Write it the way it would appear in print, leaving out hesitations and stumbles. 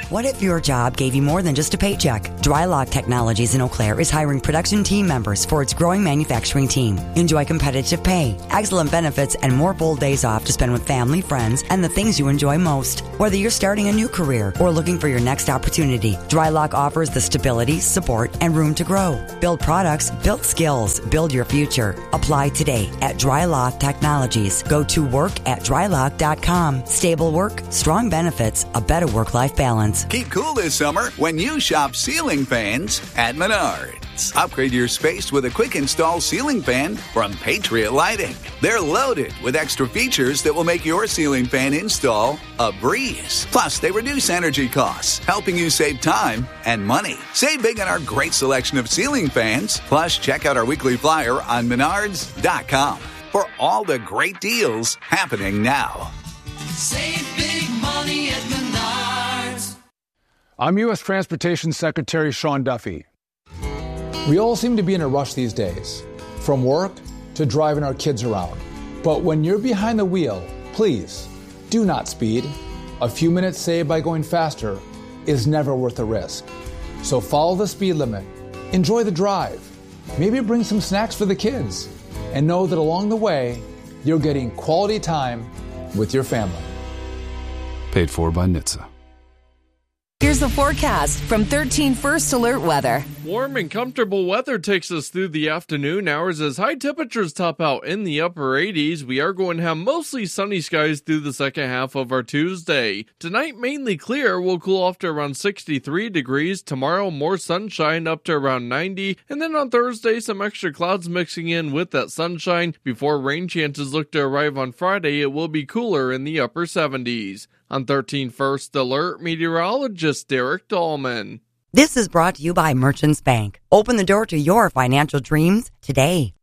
What if your job gave you more than just a paycheck? Drylock Technologies in Eau Claire is hiring production team members for its growing manufacturing team. Enjoy competitive pay, excellent benefits, and more full days off to spend with family, friends, and the things you enjoy most. Whether you're starting a new career or looking for your next opportunity, Drylock offers the stability, support, and room to grow. Build products, build skills, build your future. Apply today at Drylock Technologies. Go to work@drylock.com. Stable work, strong benefits, a better work-life balance. Keep cool this summer when you shop ceiling fans at Menards. Upgrade your space with a quick install ceiling fan from Patriot Lighting. They're loaded with extra features that will make your ceiling fan install a breeze. Plus, they reduce energy costs, helping you save time and money. Save big on our great selection of ceiling fans. Plus, check out our weekly flyer on Menards.com for all the great deals happening now. Save big money at Menards. I'm U.S. Transportation Secretary Sean Duffy. We all seem to be in a rush these days, from work to driving our kids around. But when you're behind the wheel, please do not speed. A few minutes saved by going faster is never worth the risk. So follow the speed limit, enjoy the drive, maybe bring some snacks for the kids, and know that along the way, you're getting quality time with your family. Paid for by NHTSA. Here's the forecast from 13 First Alert Weather. Warm and comfortable weather takes us through the afternoon hours as high temperatures top out in the upper 80s. We are going to have mostly sunny skies through the second half of our Tuesday. Tonight, mainly clear. We'll cool off to around 63 degrees. Tomorrow, more sunshine up to around 90. And then on Thursday, some extra clouds mixing in with that sunshine. Before rain chances look to arrive on Friday, it will be cooler in the upper 70s. On 13 First Alert, meteorologist Derek Dahlman. This is brought to you by Merchants Bank. Open the door to your financial dreams today.